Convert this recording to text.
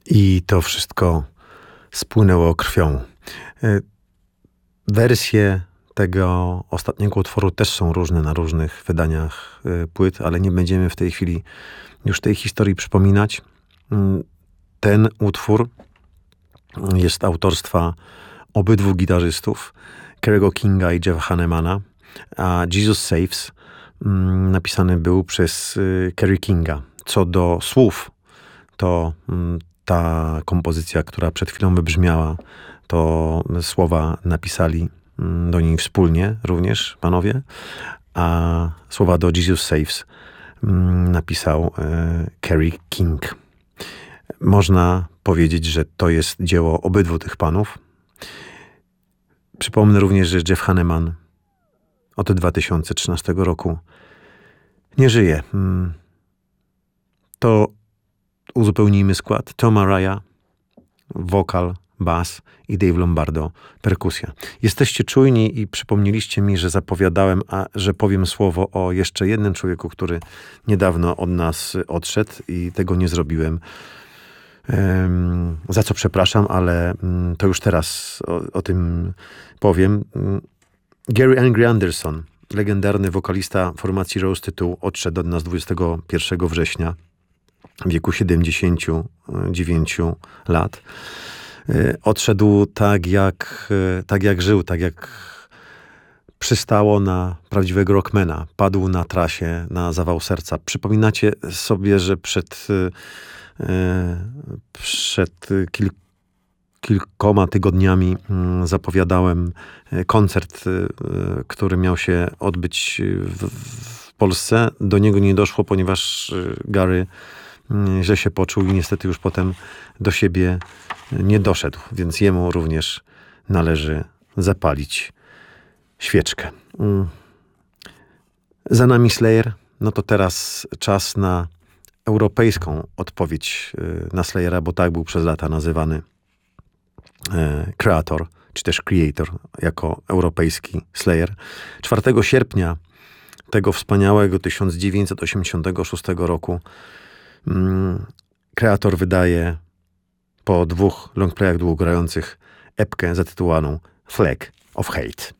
I to wszystko spłynęło krwią. Wersje tego ostatniego utworu też są różne na różnych wydaniach płyt, ale nie będziemy w tej chwili już tej historii przypominać. Ten utwór jest autorstwa obydwu gitarzystów, Kerry'ego Kinga i Jeffa Hannemana, a Jesus Saves napisany był przez Kerry Kinga. Co do słów, to ta kompozycja, która przed chwilą wybrzmiała, to słowa napisali do niej wspólnie również panowie, a słowa do Jesus Saves napisał Kerry King. Można powiedzieć, że to jest dzieło obydwu tych panów. Przypomnę również, że Jeff Hanneman od 2013 roku nie żyje. To uzupełnijmy skład. Tom Araya, wokal, bas i Dave Lombardo, perkusja. Jesteście czujni i przypomnieliście mi, że zapowiadałem, że powiem słowo o jeszcze jednym człowieku, który niedawno od nas odszedł i tego nie zrobiłem. Za co przepraszam, ale to już teraz o tym powiem. Gary Angry Anderson, legendarny wokalista formacji Roasted 2, odszedł od nas 21 września w wieku 79 lat. Odszedł tak jak żył, tak jak przystało na prawdziwego rockmana. Padł na trasie, na zawał serca. Przypominacie sobie, że przed kilkoma tygodniami zapowiadałem koncert, który miał się odbyć w Polsce. Do niego nie doszło, ponieważ Gary źle się poczuł i niestety już potem do siebie nie doszedł, więc jemu również należy zapalić świeczkę. Za nami Slayer, no to teraz czas na europejską odpowiedź na Slayera, bo tak był przez lata nazywany Kreator, czy też Creator, jako europejski Slayer. 4 sierpnia tego wspaniałego 1986 roku Kreator wydaje po 2 longplayach długogrających epkę zatytułowaną Flag of Hate.